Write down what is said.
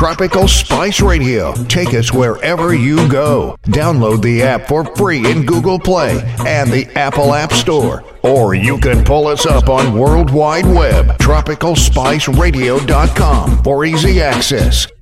Tropical Spice Radio. Take us wherever you go. Download the app for free in Google Play and the Apple App Store. Or you can pull us up on World Wide Web, tropicalspiceradio.com for easy access.